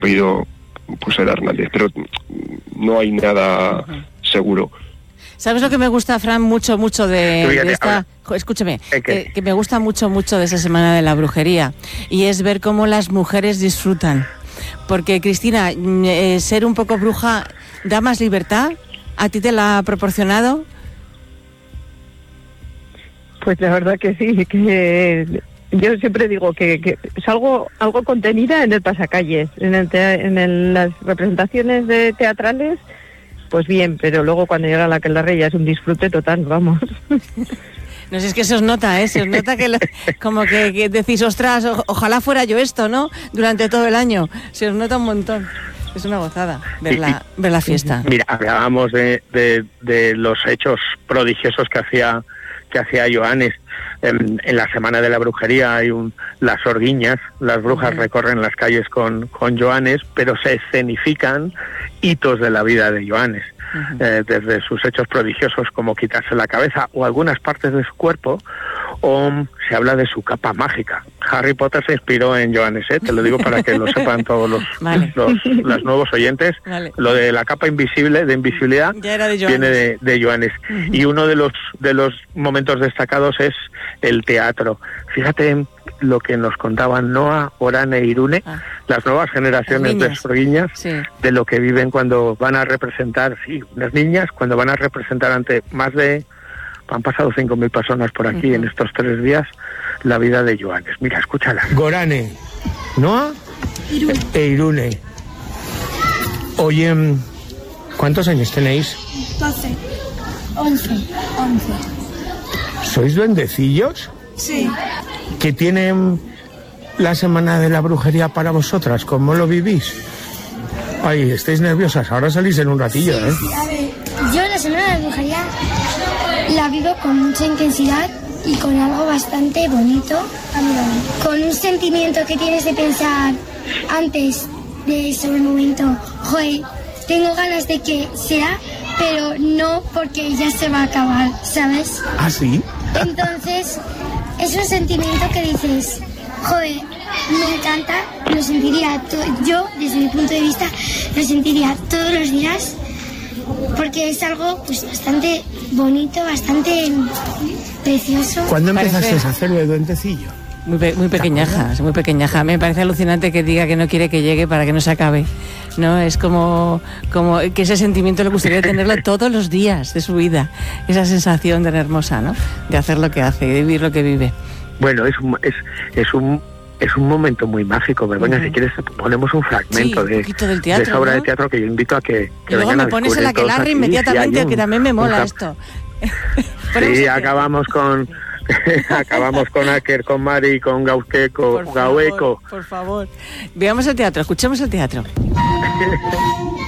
oído pues el Hernández, pero no hay nada seguro. ¿Sabes lo que me gusta, Fran, mucho de esta... Escúchame, que me gusta mucho de esa semana de la brujería, y es ver cómo las mujeres disfrutan. Porque, Cristina, ser un poco bruja da más libertad. ¿A ti te la ha proporcionado? Pues la verdad que sí, que yo siempre digo que salgo algo contenida en el pasacalles, en las representaciones teatrales, pues bien, pero luego cuando llega la aquelarre ya es un disfrute total, vamos. No sé, es que se os nota, se os nota que como que decís, ostras, ojalá fuera yo esto, ¿no? Durante todo el año, se os nota un montón. Es una gozada ver la fiesta. Mira, hablábamos de los hechos prodigiosos que hacía Joanes. En la semana de la brujería hay las orguiñas, las brujas recorren las calles con Joanes, pero se escenifican hitos de la vida de Joanes, desde sus hechos prodigiosos como quitarse la cabeza o algunas partes de su cuerpo, o se habla de su capa mágica. Harry Potter se inspiró en Joanes, te lo digo para que lo sepan todos los nuevos oyentes. Vale. Lo de la capa invisible, de invisibilidad, viene de Joanes. Y uno de los momentos destacados es el teatro. Fíjate lo que nos contaban Noa, Orane e Irune, las nuevas generaciones de sorguiñas, de lo que viven cuando van a representar, unas niñas, cuando van a representar ante han pasado 5.000 personas por aquí en estos 3 días, la vida de Joanes. Mira, escúchala. Gorane, Noa e Irune. Oye, ¿cuántos años tenéis? 12. 11. ¿Sois duendecillos? Sí. ¿Qué tienen la semana de la brujería para vosotras? ¿Cómo lo vivís? Ay, estáis nerviosas, ahora salís en un ratillo, sí, sí. A ver, yo la semana de la brujería la vivo con mucha intensidad y con algo bastante bonito, con un sentimiento que tienes de pensar antes de sobre el momento, joder, tengo ganas de que sea, pero no porque ya se va a acabar, ¿sabes? ¿Ah, sí? Entonces, es un sentimiento que dices, joder, me encanta, lo sentiría yo, desde mi punto de vista, lo sentiría todos los días, porque es algo pues bastante bonito, bastante precioso. ¿Cuándo empezaste a hacer de duendecillo? Muy pequeñaja. Me parece alucinante que diga que no quiere que llegue para que no se acabe, ¿no? Es como que ese sentimiento le gustaría tenerlo todos los días de su vida, esa sensación tan hermosa, ¿no? De hacer lo que hace, de vivir lo que vive. Bueno, es un momento muy mágico, Begoña. Si quieres ponemos un fragmento de esa obra de teatro que yo invito a que y luego me pones el aquelarre inmediatamente, que también me mola esto. Sí, acabamos con Aker, con Mari, con Gaueco. Por favor, veamos el teatro, escuchemos el teatro.